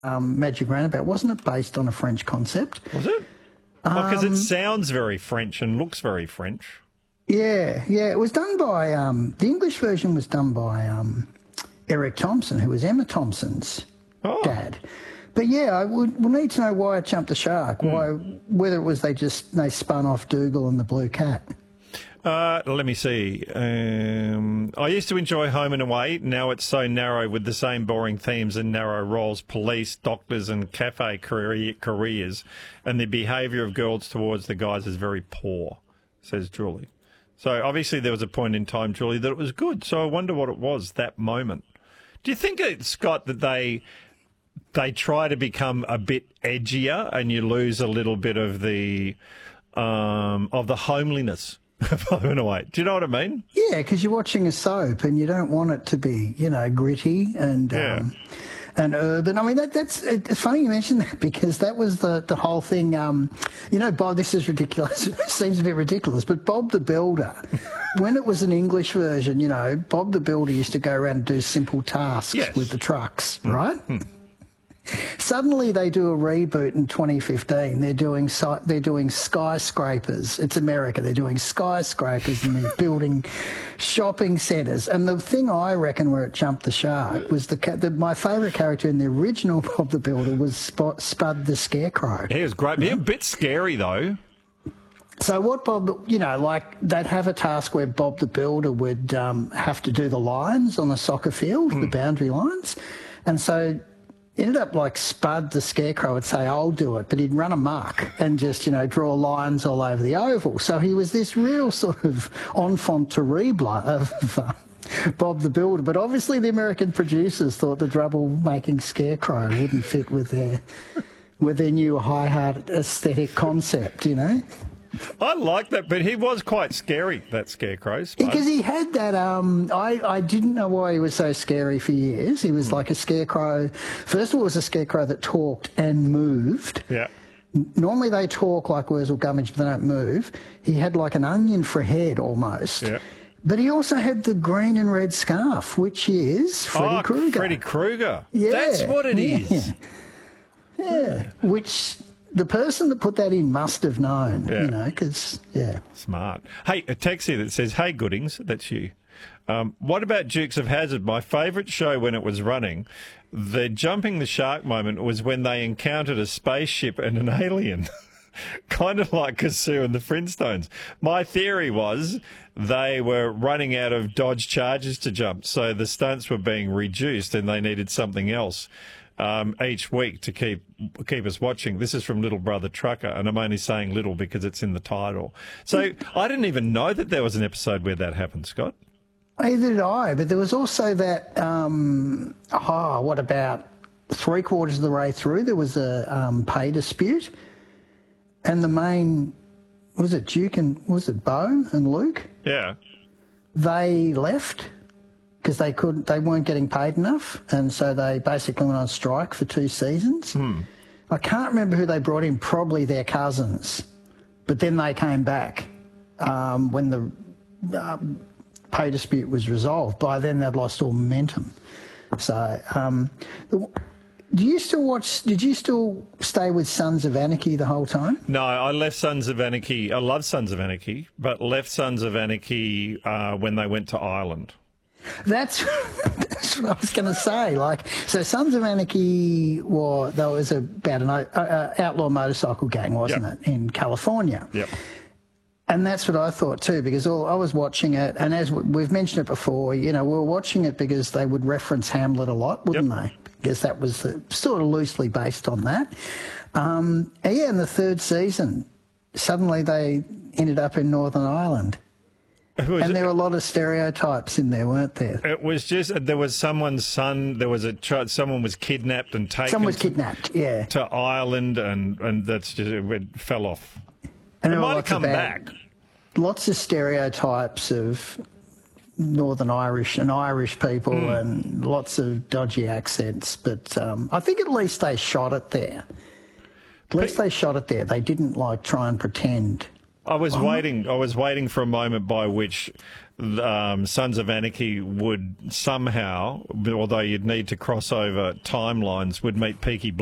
Magic Roundabout, wasn't it based on a French concept? Was it? Because it sounds very French and looks very French. Yeah. It was done by, the English version was done by Eric Thompson, who was Emma Thompson's dad. But yeah, we'll need to know why it jumped the shark, whether it was they spun off Dougal and the Blue Cat. Let me see. I used to enjoy Home and Away. Now it's so narrow with the same boring themes and narrow roles, police, doctors and cafe careers, and the behaviour of girls towards the guys is very poor, says Julie. So obviously there was a point in time, Julie, that it was good. So I wonder what it was, that moment. Do you think, Scott, that they try to become a bit edgier and you lose a little bit of the homeliness of Home and Away? Do you know what I mean? Yeah, because you're watching a soap and you don't want it to be, gritty and urban. I mean, it's funny you mentioned that because that was the whole thing. Bob, this is ridiculous. It seems a bit ridiculous, but Bob the Builder, when it was an English version, Bob the Builder used to go around and do simple tasks with the trucks, right? Suddenly they do a reboot in 2015. They're doing skyscrapers. It's America. They're doing skyscrapers and they're building shopping centres. And the thing I reckon where it jumped the shark was my favourite character in the original Bob the Builder was Spud the Scarecrow. He was great. He's a bit scary though. So what Bob, they'd have a task where Bob the Builder would have to do the lines on the soccer field, the boundary lines. And so ended up like Spud the Scarecrow would say, I'll do it, but he'd run amok and just, draw lines all over the oval. So he was this real sort of enfant terrible of Bob the Builder. But obviously the American producers thought the trouble-making Scarecrow wouldn't fit with their new high-heart aesthetic concept, I like that, but he was quite scary, that Scarecrow. Because he had that, I didn't know why he was so scary for years. He was like a scarecrow. First of all, it was a scarecrow that talked and moved. Yeah. Normally they talk like Wurzel Gummidge, but they don't move. He had like an onion for a head almost. Yeah. But he also had the green and red scarf, which is Freddy Krueger. Freddy Krueger. Yeah. That's what it is. Yeah. Which the person that put that in must have known, because, Smart. Hey, a text here that says, hey, Goodings, that's you. What about Dukes of Hazzard? My favourite show when it was running, the jumping the shark moment was when they encountered a spaceship and an alien. Kind of like Kazoo and the Flintstones. My theory was they were running out of Dodge Chargers to jump, so the stunts were being reduced and they needed something else each week to keep us watching. This is from Little Brother Trucker, and I'm only saying little because it's in the title. So I didn't even know that there was an episode where that happened, Scott. Neither did I, but there was also that, what about 3/4 of the way through, there was a pay dispute, and the main, was it Duke and, was it Bo and Luke? Yeah. They left because they weren't getting paid enough, and so they basically went on strike for 2 seasons. I can't remember who they brought in, probably their cousins, but then they came back when the pay dispute was resolved. By then they'd lost all momentum. So did you still stay with Sons of Anarchy the whole time? No, I left Sons of Anarchy. I love Sons of Anarchy, but left Sons of Anarchy when they went to Ireland. That's what I was going to say. So Sons of Anarchy was about an outlaw motorcycle gang, wasn't it, in California? Yep. And that's what I thought too, because I was watching it, and as we've mentioned it before, we were watching it because they would reference Hamlet a lot, wouldn't they? Because that was sort of loosely based on that. In the 3rd season, suddenly they ended up in Northern Ireland. And there were a lot of stereotypes in there, weren't there? It was just, there was someone's son, someone was kidnapped and taken to Ireland, and that's just, it fell off. And it might have come back. Lots of stereotypes of Northern Irish and Irish people and lots of dodgy accents. But I think at least they shot it there. They didn't try and pretend. I was waiting for a moment by which Sons of Anarchy would somehow, although you'd need to cross over timelines, would meet Peaky